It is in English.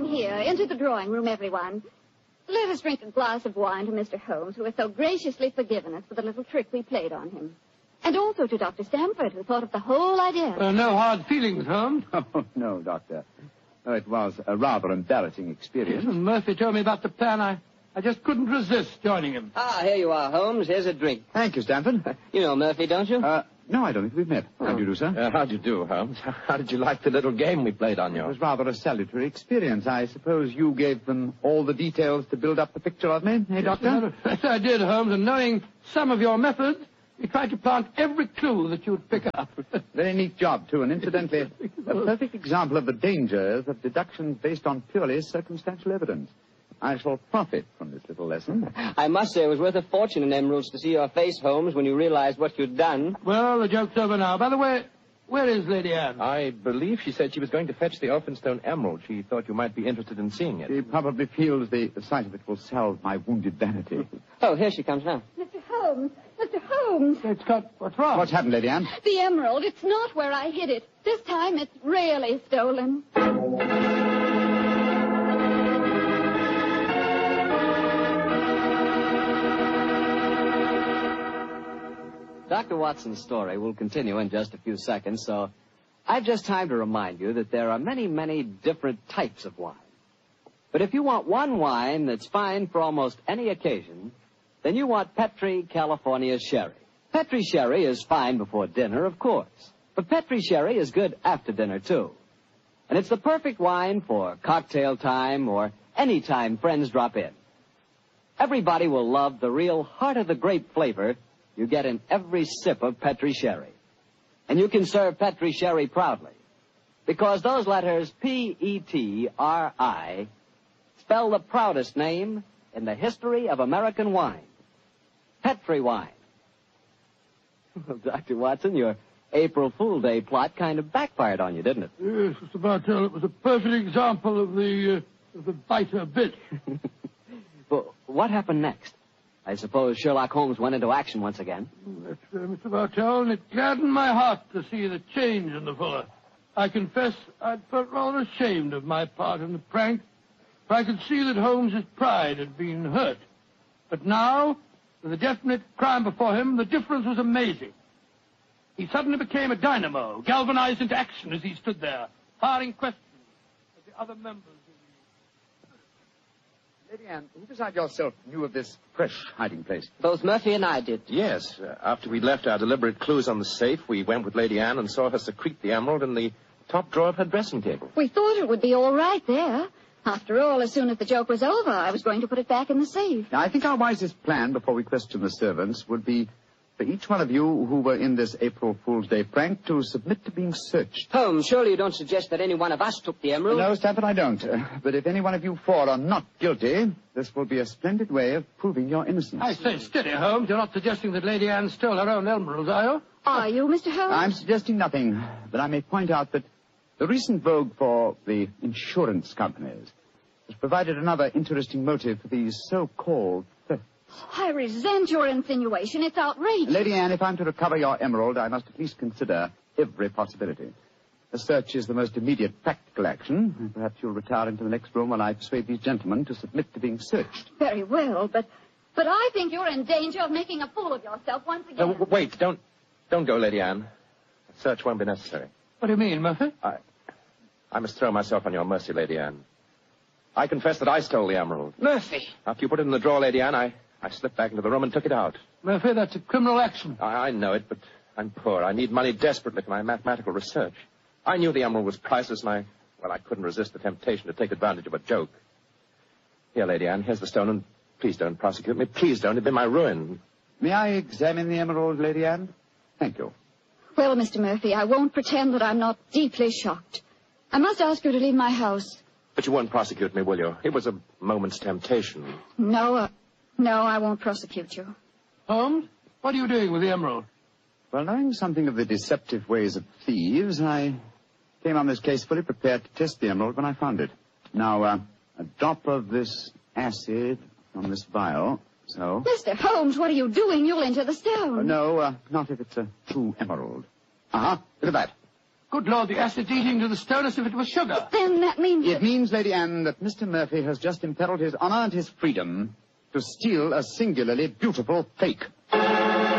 down here, into the drawing room, everyone. Let us drink a glass of wine to Mr. Holmes, who has so graciously forgiven us for the little trick we played on him. And also to Dr. Stamford, who thought of the whole idea. No hard feelings, Holmes. Oh, no, Doctor. Oh, it was a rather embarrassing experience. Murphy told me about the plan. I just couldn't resist joining him. Ah, here you are, Holmes. Here's a drink. Thank you, Stamford. You know Murphy, don't you? No, I don't think we've met. How do you do, sir? How do you do, Holmes? How did you like the little game we played on you? It was rather a salutary experience. I suppose you gave them all the details to build up the picture of me, eh, Doctor? Yes, I did, Holmes, and knowing some of your methods, you tried to plant every clue that you'd pick up. Very neat job, too, and incidentally, a perfect example of the dangers of deductions based on purely circumstantial evidence. I shall profit from this little lesson. I must say it was worth a fortune in emeralds to see your face, Holmes, when you realized what you'd done. Well, the joke's over now. By the way, where is Lady Anne? I believe she said she was going to fetch the Elphinstone emerald. She thought you might be interested in seeing it. She probably feels the sight of it will salve my wounded vanity. Oh, here she comes now. Mr. Holmes! Mr. Holmes! What's wrong? What's happened, Lady Anne? The emerald. It's not where I hid it. This time it's really stolen. Dr. Watson's story will continue in just a few seconds, so I've just time to remind you that there are many, many different types of wine. But if you want one wine that's fine for almost any occasion, then you want Petri California Sherry. Petri Sherry is fine before dinner, of course. But Petri Sherry is good after dinner, too. And it's the perfect wine for cocktail time or any time friends drop in. Everybody will love the real heart-of-the-grape flavor you get in every sip of Petri Sherry. And you can serve Petri Sherry proudly, because those letters P-E-T-R-I spell the proudest name in the history of American wine. Petri wine. Well, Dr. Watson, your April Fool's Day plot kind of backfired on you, didn't it? Yes, Mr. Bartell, it was a perfect example of the biter bitch. Well, what happened next? I suppose Sherlock Holmes went into action once again. That's Mr. Bartell, and it gladdened my heart to see the change in the fella. I confess I'd felt rather ashamed of my part in the prank, for I could see that Holmes's pride had been hurt. But now, with a definite crime before him, the difference was amazing. He suddenly became a dynamo, galvanized into action as he stood there, firing questions at the other members. Lady Anne, who besides yourself knew of this fresh hiding place? Both Murphy and I did. Yes. After we left our deliberate clues on the safe, we went with Lady Anne and saw her secrete the emerald in the top drawer of her dressing table. We thought it would be all right there. After all, as soon as the joke was over, I was going to put it back in the safe. Now, I think our wisest plan before we question the servants would be for each one of you who were in this April Fool's Day prank to submit to being searched. Holmes, surely you don't suggest that any one of us took the emerald? No, Stamford, I don't. But if any one of you four are not guilty, this will be a splendid way of proving your innocence. I say, steady, Holmes. You're not suggesting that Lady Anne stole her own emeralds, are you? Are you, Mr. Holmes? I'm suggesting nothing, but I may point out that the recent vogue for the insurance companies has provided another interesting motive for these so-called thefts. I resent your insinuation. It's outrageous. Lady Anne, if I'm to recover your emerald, I must at least consider every possibility. A search is the most immediate practical action. Perhaps you'll retire into the next room while I persuade these gentlemen to submit to being searched. Very well, but I think you're in danger of making a fool of yourself once again. Wait, don't go, Lady Anne. A search won't be necessary. What do you mean, Murphy? I must throw myself on your mercy, Lady Anne. I confess that I stole the emerald. Murphy! After you put it in the drawer, Lady Anne, I slipped back into the room and took it out. Murphy, that's a criminal action. I know it, but I'm poor. I need money desperately for my mathematical research. I knew the emerald was priceless, and I couldn't resist the temptation to take advantage of a joke. Here, Lady Anne, here's the stone, and please don't prosecute me. Please don't. It'd be my ruin. May I examine the emerald, Lady Anne? Thank you. Well, Mr. Murphy, I won't pretend that I'm not deeply shocked. I must ask you to leave my house. But you won't prosecute me, will you? It was a moment's temptation. No, I won't prosecute you. Holmes, what are you doing with the emerald? Well, knowing something of the deceptive ways of thieves, I came on this case fully prepared to test the emerald when I found it. Now, a drop of this acid from this vial, so... Mr. Holmes, what are you doing? You'll enter the stone. No, not if it's a true emerald. Look at that. Good Lord, the acid's eating to the stone as if it was sugar. Then that means... It means, Lady Anne, that Mr. Murphy has just imperiled his honor and his freedom to steal a singularly beautiful fake.